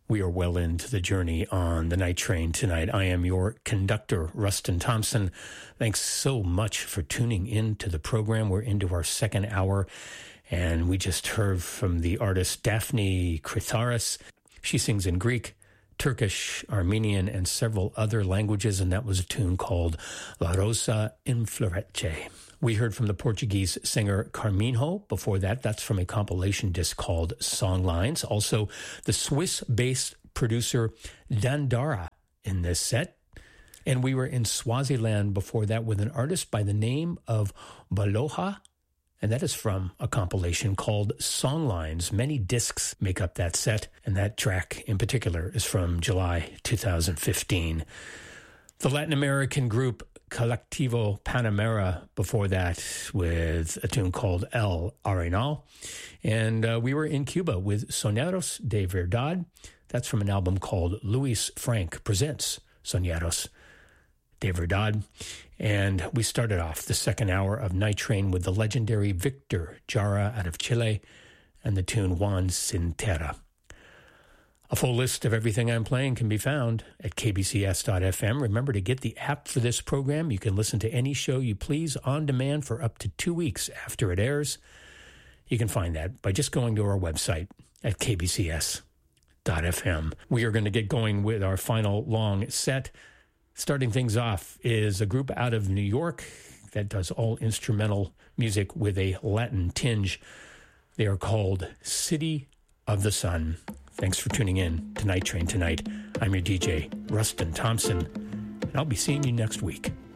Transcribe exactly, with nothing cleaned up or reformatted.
We are well into the journey on the night train tonight. I am your conductor, Rustin Thompson. Thanks so much for tuning in to the program. We're into our second hour, and we just heard from the artist Daphne Kritharis. She sings in Greek, Turkish, Armenian, and several other languages, and that was a tune called La Rosa Infloresce. We heard from the Portuguese singer Carminho. Before that, that's from a compilation disc called Songlines. Also, the Swiss-based producer Dandara in this set. And we were in Swaziland before that with an artist by the name of Baloha, and that is from a compilation called Songlines. Many discs make up that set, and that track in particular is from July two thousand fifteen. The Latin American group Colectivo Panamera before that with a tune called El Arenal. And uh, we were in Cuba with Soneros de Verdad. That's from an album called Luis Frank Presents Soneros de Verdad. And we started off the second hour of Night Train with the legendary Victor Jara out of Chile and the tune Juan Sin Terra. A full list of everything I'm playing can be found at k b c s dot f m. Remember to get the app for this program. You can listen to any show you please on demand for up to two weeks after it airs. You can find that by just going to our website at k b c s dot f m. We are going to get going with our final long set. Starting things off is a group out of New York that does all instrumental music with a Latin tinge. They are called City of the Sun. Thanks for tuning in to Night Train tonight. I'm your D J, Rustin Thompson, and I'll be seeing you next week.